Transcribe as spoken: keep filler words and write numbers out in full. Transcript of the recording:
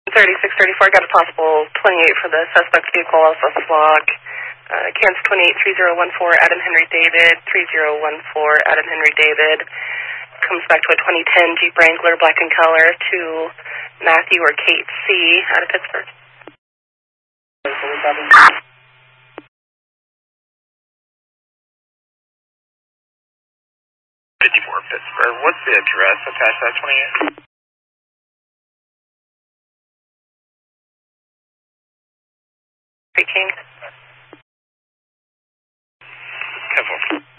thirty-six thirty-four, got a possible twenty-eight for the suspect vehicle, also flock. Uh, Kansas twenty-eight three zero one four, Adam Henry David, three zero one four, Adam Henry David. Comes back to a twenty ten Jeep Wrangler, black in color, to Matthew or Kate C. out of Pittsburgh. fifty-four Pittsburgh. What's the address attached to that twenty-eight? King. ten four.